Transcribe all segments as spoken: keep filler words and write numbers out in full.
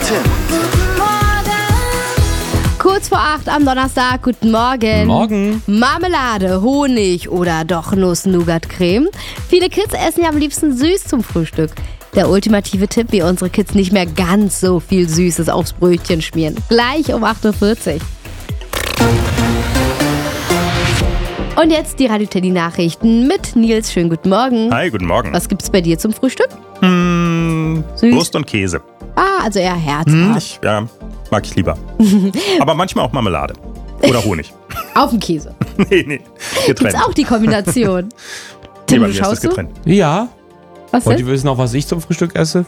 Tim. Guten Morgen. Kurz vor acht am Donnerstag, guten Morgen. Morgen. Marmelade, Honig oder doch Nuss-Nougat-Creme? Viele Kids essen ja am liebsten süß zum Frühstück. Der ultimative Tipp, wie unsere Kids nicht mehr ganz so viel Süßes aufs Brötchen schmieren. Gleich um acht Uhr vierzig. Und jetzt die Radio Teddy Nachrichten mit Nils. Schönen guten Morgen. Hi, guten Morgen. Was gibt's bei dir zum Frühstück? Hm, Süß? Wurst und Käse. Ah, also eher herzhaft. Hm, ich, ja, mag ich lieber. Aber manchmal auch Marmelade. Oder Honig. Auf dem Käse. nee, nee, getrennt. Gibt's auch die Kombination? Nee, Tim, bei du mir ist schaust das du? getrennt. Ja. Was Und denn? die wissen auch, was ich zum Frühstück esse?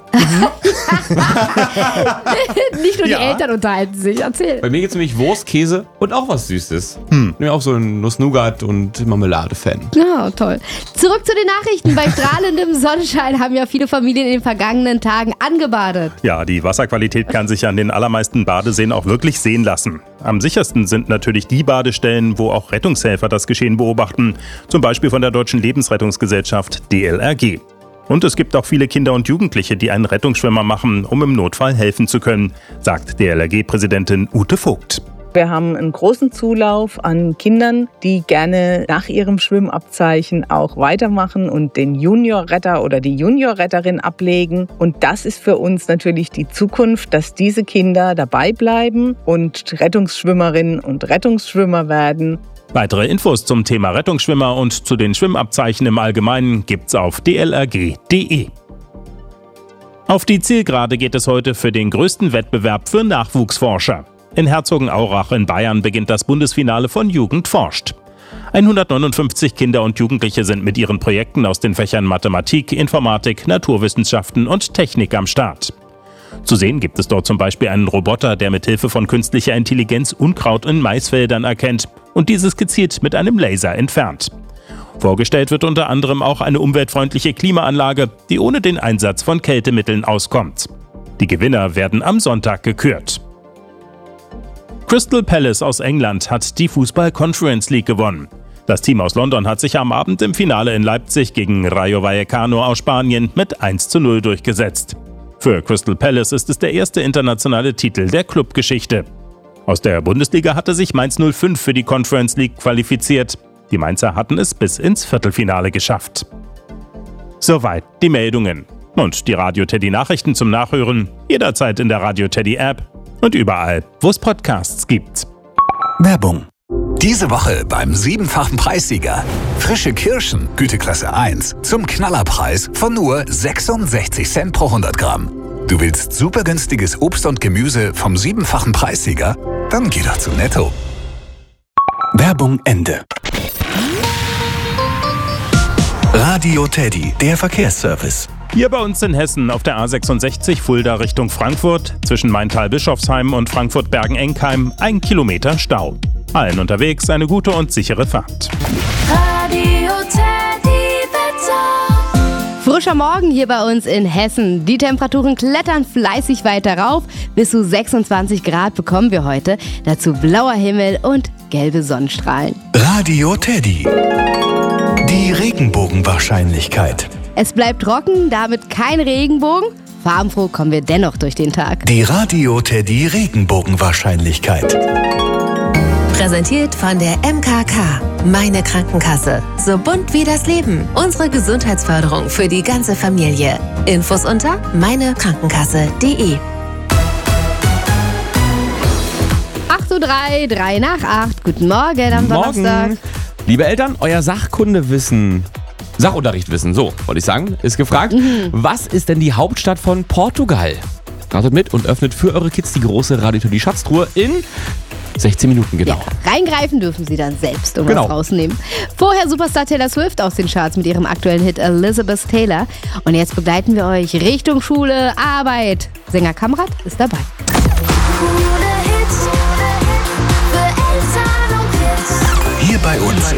Nicht nur die Ja. Eltern unterhalten sich. Erzähl. Bei mir gibt es nämlich Wurst, Käse und auch was Süßes. Hm. Ich bin auch so ein Nuss-Nougat- und Marmelade-Fan. Ja, toll. Zurück zu den Nachrichten. Bei strahlendem Sonnenschein haben ja viele Familien in den vergangenen Tagen angebadet. Ja, die Wasserqualität kann sich an den allermeisten Badeseen auch wirklich sehen lassen. Am sichersten sind natürlich die Badestellen, wo auch Rettungshelfer das Geschehen beobachten. Zum Beispiel von der Deutschen Lebensrettungsgesellschaft D L R G. Und es gibt auch viele Kinder und Jugendliche, die einen Rettungsschwimmer machen, um im Notfall helfen zu können, sagt D L R G-Präsidentin Ute Vogt. Wir haben einen großen Zulauf an Kindern, die gerne nach ihrem Schwimmabzeichen auch weitermachen und den Juniorretter oder die Juniorretterin ablegen. Und das ist für uns natürlich die Zukunft, dass diese Kinder dabei bleiben und Rettungsschwimmerinnen und Rettungsschwimmer werden. Weitere Infos zum Thema Rettungsschwimmer und zu den Schwimmabzeichen im Allgemeinen gibt's auf d l r g punkt d e. Auf die Zielgerade geht es heute für den größten Wettbewerb für Nachwuchsforscher. In Herzogenaurach in Bayern beginnt das Bundesfinale von Jugend forscht. hundertneunundfünfzig Kinder und Jugendliche sind mit ihren Projekten aus den Fächern Mathematik, Informatik, Naturwissenschaften und Technik am Start. Zu sehen gibt es dort zum Beispiel einen Roboter, der mit Hilfe von künstlicher Intelligenz Unkraut in Maisfeldern erkennt und dieses gezielt mit einem Laser entfernt. Vorgestellt wird unter anderem auch eine umweltfreundliche Klimaanlage, die ohne den Einsatz von Kältemitteln auskommt. Die Gewinner werden am Sonntag gekürt. Crystal Palace aus England hat die Fußball Conference League gewonnen. Das Team aus London hat sich am Abend im Finale in Leipzig gegen Rayo Vallecano aus Spanien mit eins zu null durchgesetzt. Für Crystal Palace ist es der erste internationale Titel der Clubgeschichte. Aus der Bundesliga hatte sich Mainz null fünf für die Conference League qualifiziert. Die Mainzer hatten es bis ins Viertelfinale geschafft. Soweit die Meldungen. Und die Radio Teddy Nachrichten zum Nachhören jederzeit in der Radio Teddy App und überall, wo es Podcasts gibt. Werbung. Diese Woche beim siebenfachen Preissieger. Frische Kirschen, Güteklasse eins, zum Knallerpreis von nur sechsundsechzig Cent pro hundert Gramm. Du willst super günstiges Obst und Gemüse vom siebenfachen Preissieger? Dann geh doch zu Netto. Werbung Ende. Radio Teddy, der Verkehrsservice. Hier bei uns in Hessen auf der A sechsundsechzig Fulda Richtung Frankfurt, zwischen Maintal-Bischofsheim und Frankfurt-Bergen-Enkheim, ein Kilometer Stau. Allen unterwegs eine gute und sichere Fahrt. Radio Teddy Wetter. Frischer Morgen hier bei uns in Hessen. Die Temperaturen klettern fleißig weiter rauf. Bis zu sechsundzwanzig Grad bekommen wir heute. Dazu blauer Himmel und gelbe Sonnenstrahlen. Radio Teddy. Die Regenbogenwahrscheinlichkeit. Es bleibt trocken, damit kein Regenbogen. Farbenfroh kommen wir dennoch durch den Tag. Die Radio Teddy Regenbogenwahrscheinlichkeit. Präsentiert von der M K K. Meine Krankenkasse. So bunt wie das Leben. Unsere Gesundheitsförderung für die ganze Familie. Infos unter meine krankenkasse punkt de. acht Uhr drei, drei nach acht. Guten Morgen am Donnerstag. Morgen. Liebe Eltern, euer Sachkundewissen, Sachunterrichtwissen, so wollte ich sagen, ist gefragt. Mhm. Was ist denn die Hauptstadt von Portugal? Ratet mit und öffnet für eure Kids die große Radio Teddy Schatztruhe in sechzehn Minuten genau. Ja, reingreifen dürfen sie dann selbst und Genau. was rausnehmen. Vorher Superstar Taylor Swift aus den Charts mit ihrem aktuellen Hit Elizabeth Taylor. Und jetzt begleiten wir euch Richtung Schule, Arbeit. Sänger Kamrat ist dabei. Hier bei uns